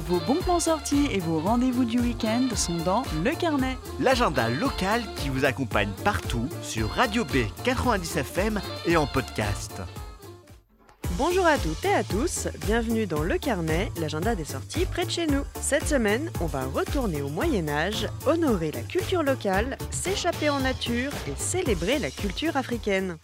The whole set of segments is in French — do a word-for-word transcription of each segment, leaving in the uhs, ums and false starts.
Vos bons plans sortis et vos rendez-vous du week-end sont dans Le Carnet. L'agenda local qui vous accompagne partout sur Radio B quatre-vingt-dix F M et en podcast. Bonjour à toutes et à tous, bienvenue dans Le Carnet, l'agenda des sorties près de chez nous. Cette semaine, on va retourner au Moyen-Âge, honorer la culture locale, s'échapper en nature et célébrer la culture africaine.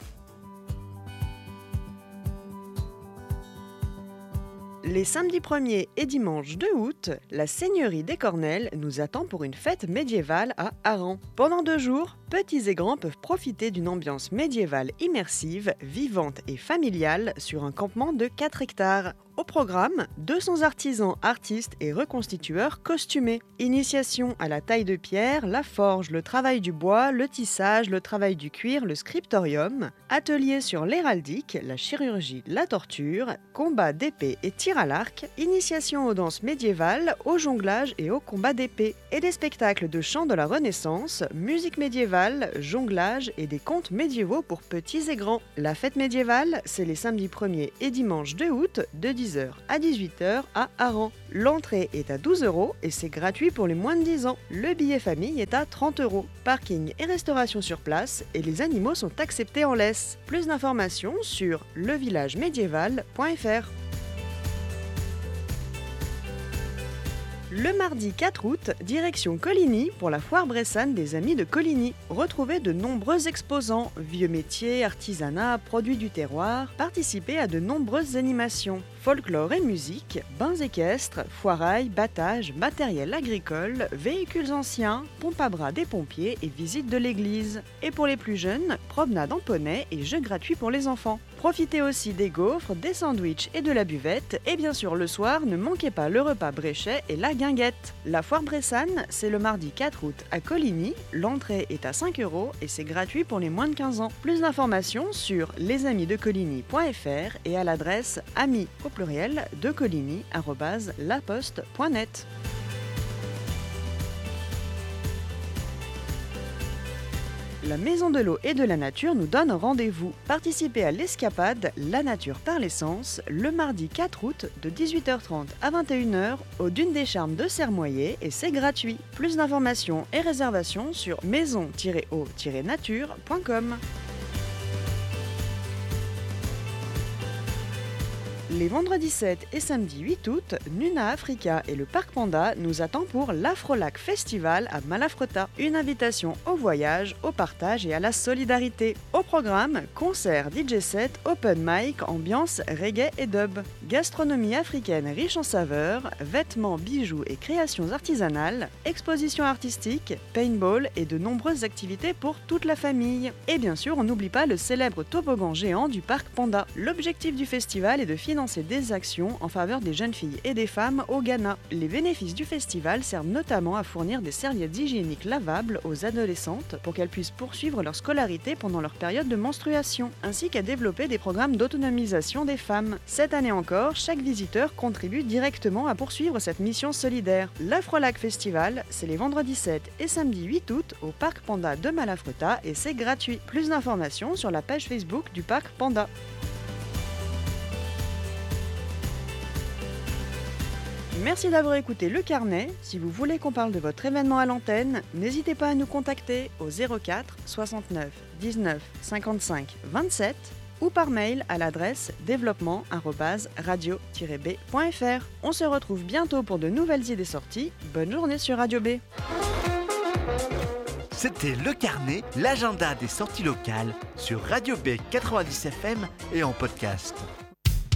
Les samedis premier et dimanche deux août, la seigneurie des Cornelles nous attend pour une fête médiévale à Hareng. Pendant deux jours, petits et grands peuvent profiter d'une ambiance médiévale immersive, vivante et familiale sur un campement de quatre hectares. Au programme, deux cents artisans, artistes et reconstitueurs costumés. Initiation à la taille de pierre, la forge, le travail du bois, le tissage, le travail du cuir, le scriptorium. Atelier sur l'héraldique, la chirurgie, la torture, combat d'épée et tir à l'arc. Initiation aux danses médiévales, au jonglage et au combat d'épée. Et des spectacles de chant de la Renaissance, musique médiévale, jonglage et des contes médiévaux pour petits et grands. La fête médiévale, c'est les samedis premier et dimanche deux août de dix heures à dix-huit heures à Hareng. L'entrée est à douze euros et c'est gratuit pour les moins de dix ans. Le billet famille est à trente euros. Parking et restauration sur place et les animaux sont acceptés en laisse. Plus d'informations sur levillagemédiéval point f r. Le mardi quatre août, direction Coligny pour la foire bressane des Amis de Coligny. Retrouvez de nombreux exposants, vieux métiers, artisanat, produits du terroir, participez à de nombreuses animations. Folklore et musique, bains équestres, foirailles, battages, matériel agricole, véhicules anciens, pompe à bras des pompiers et visite de l'église. Et pour les plus jeunes, promenade en poney et jeux gratuits pour les enfants. Profitez aussi des gaufres, des sandwichs et de la buvette. Et bien sûr, le soir, ne manquez pas le repas bréchet et la guinguette. La foire bressane, c'est le mardi quatre août à Coligny. L'entrée est à cinq euros et c'est gratuit pour les moins de quinze ans. Plus d'informations sur lesamisdecoligny point f r et à l'adresse amis au pluriel de coligny arobase laposte point net. La Maison de l'eau et de la nature nous donne rendez-vous. Participez à l'escapade La nature par l'essence le mardi quatre août de dix-huit heures trente à vingt et une heures au Dune des Charmes de Sermoyer et c'est gratuit. Plus d'informations et réservations sur maison tiret eau tiret nature point com. Les vendredis sept et samedi huit août, Nuna Africa et le Parc Panda nous attendent pour l'Afrolac Festival à Malafreta. Une invitation au voyage, au partage et à la solidarité. Au programme, concerts, D J set, open mic, ambiance reggae et dub. Gastronomie africaine riche en saveurs, vêtements, bijoux et créations artisanales, expositions artistiques, paintball et de nombreuses activités pour toute la famille. Et bien sûr, on n'oublie pas le célèbre toboggan géant du Parc Panda. L'objectif du festival est de financer des actions en faveur des jeunes filles et des femmes au Ghana. Les bénéfices du festival servent notamment à fournir des serviettes hygiéniques lavables aux adolescentes pour qu'elles puissent poursuivre leur scolarité pendant leur période de menstruation, ainsi qu'à développer des programmes d'autonomisation des femmes. Cette année encore, chaque visiteur contribue directement à poursuivre cette mission solidaire. L'Afrolac Festival, c'est les vendredis sept et samedi huit août au Parc Panda de Malafreta et c'est gratuit. Plus d'informations sur la page Facebook du Parc Panda. Merci d'avoir écouté Le Carnet. Si vous voulez qu'on parle de votre événement à l'antenne, n'hésitez pas à nous contacter au zéro quatre soixante-neuf dix-neuf cinquante-cinq vingt-sept ou par mail à l'adresse développement arobase radio tiret b point f r. On se retrouve bientôt pour de nouvelles idées sorties. Bonne journée sur Radio B. C'était Le Carnet, l'agenda des sorties locales sur Radio B quatre-vingt-dix F M et en podcast.